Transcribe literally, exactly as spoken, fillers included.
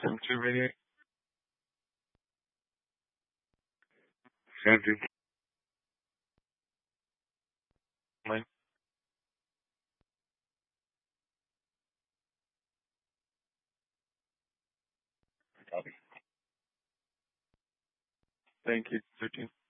M two radio. Andrew. Mike. Copy. Thank you. thirteen.